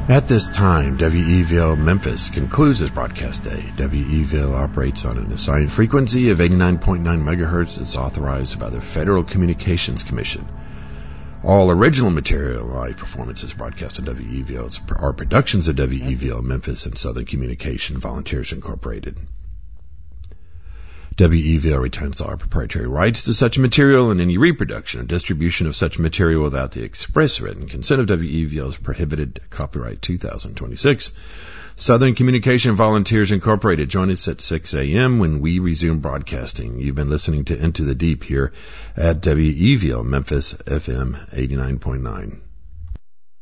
At this time, WEVL Memphis concludes its broadcast day. WEVL operates on an assigned frequency of 89.9 megahertz. It's authorized by the Federal Communications Commission. All original material and live performances broadcast on WEVL are productions of WEVL Memphis and Southern Communication Volunteers Incorporated. WEVL retains all proprietary rights to such material, and any reproduction or distribution of such material without the express written consent of WEVL is prohibited. Copyright 2026. Southern Communication Volunteers Incorporated. Join us at 6 a.m. when we resume broadcasting. You've been listening to Into the Deep here at WEVL Memphis FM 89.9.